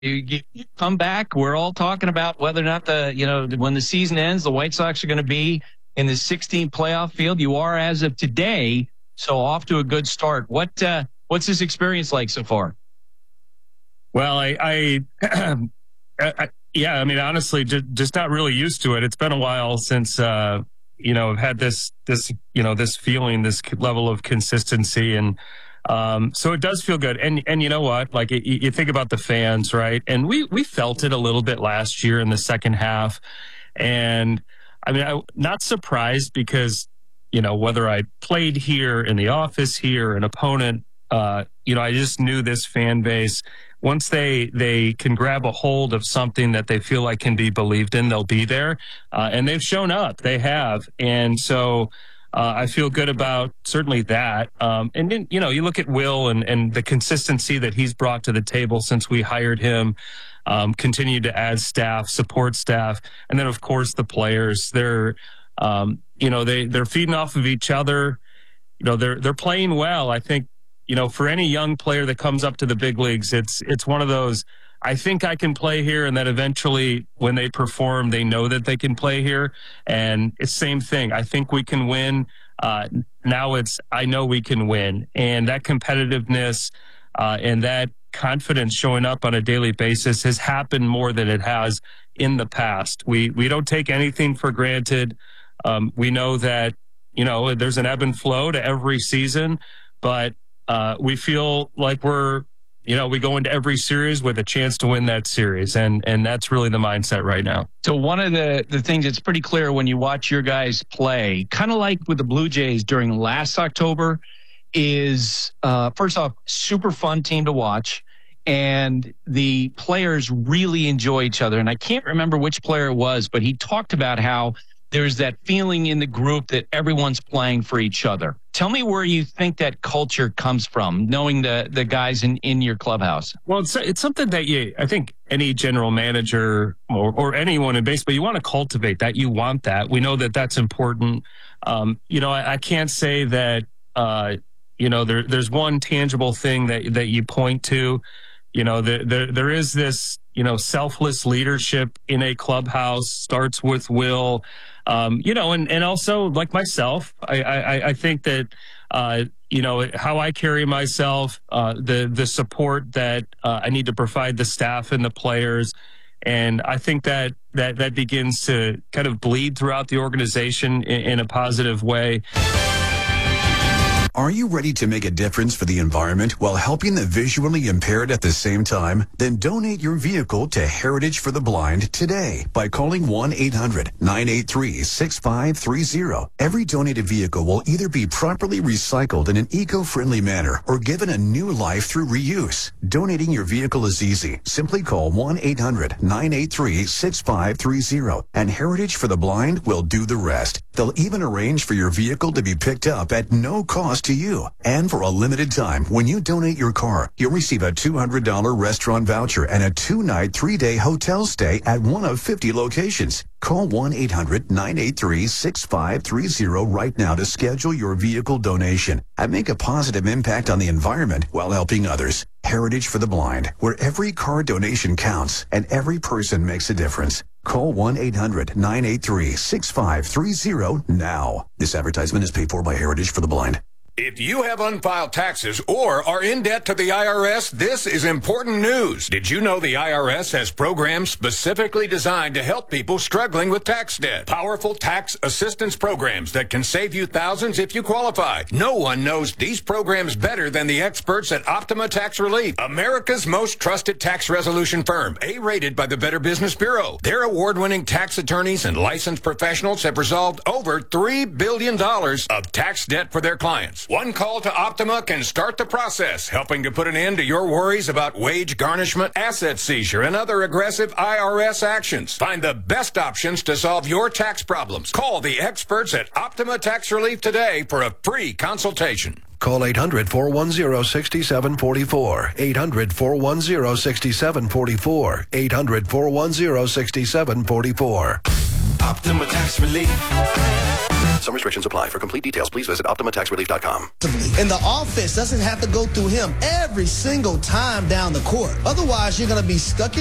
You come back. We're all talking about whether or not when the season ends, the White Sox are going to be in the 16 playoff field. You are as of today, so off to a good start. What's this experience like so far? Well, I mean, honestly, just not really used to it. It's been a while since, I've had this feeling, this level of consistency. And, so it does feel good. And you know what, like you think about the fans, right? And we felt it a little bit last year in the second half. And I mean, I'm not surprised because, whether I played here in the office here, an opponent, I just knew this fan base. Once they can grab a hold of something that they feel like can be believed in, they'll be there. And they've shown up. They have. And so I feel good about certainly that. And then, you look at Will and the consistency that he's brought to the table since we hired him, continued to add staff, support staff. And then, of course, the players, they're feeding off of each other. They're playing well. I think, for any young player that comes up to the big leagues, it's one of those, I think I can play here. And then eventually when they perform, they know that they can play here. And it's same thing. I think we can win. Now I know we can win. And that competitiveness and that confidence showing up on a daily basis has happened more than it has in the past. We don't take anything for granted. We know that, there's an ebb and flow to every season, but we feel like we go into every series with a chance to win that series. And that's really the mindset right now. So one of the things that's pretty clear when you watch your guys play, kind of like with the Blue Jays during last October, is first off, super fun team to watch. And the players really enjoy each other. And I can't remember which player it was, but he talked about how there's that feeling in the group that everyone's playing for each other. Tell me where you think that culture comes from, knowing the guys in your clubhouse. Well, it's something that I think any general manager or anyone in baseball, you want to cultivate that. You want that. We know that that's important. I can't say that, there's one tangible thing that you point to. There is this, selfless leadership in a clubhouse, starts with Will, and also like myself, I think that, how I carry myself, the support that I need to provide the staff and the players. And I think that begins to kind of bleed throughout the organization in a positive way. Are you ready to make a difference for the environment while helping the visually impaired at the same time? Then donate your vehicle to Heritage for the Blind today by calling 1-800-983-6530. Every donated vehicle will either be properly recycled in an eco-friendly manner or given a new life through reuse. Donating your vehicle is easy. Simply call 1-800-983-6530 and Heritage for the Blind will do the rest. They'll even arrange for your vehicle to be picked up at no cost to you. And for a limited time, when you donate your car, you'll receive a $200 restaurant voucher and a 2-night, 3-day hotel stay at one of 50 locations. Call 1-800-983-6530 right now to schedule your vehicle donation and make a positive impact on the environment while helping others. Heritage for the Blind, where every car donation counts and every person makes a difference. Call 1-800-983-6530 now. This advertisement is paid for by Heritage for the Blind. If you have unfiled taxes or are in debt to the IRS, this is important news. Did you know the IRS has programs specifically designed to help people struggling with tax debt? Powerful tax assistance programs that can save you thousands if you qualify. No one knows these programs better than the experts at Optima Tax Relief, America's most trusted tax resolution firm, A-rated by the Better Business Bureau. Their award-winning tax attorneys and licensed professionals have resolved over $3 billion of tax debt for their clients. One call to Optima can start the process, helping to put an end to your worries about wage garnishment, asset seizure, and other aggressive IRS actions. Find the best options to solve your tax problems. Call the experts at Optima Tax Relief today for a free consultation. Call 800-410-6744. 800-410-6744. 800-410-6744. Optima Tax Relief. Some restrictions apply. For complete details, please visit OptimaTaxRelief.com. And the offense doesn't have to go through him every single time down the court. Otherwise, you're going to be stuck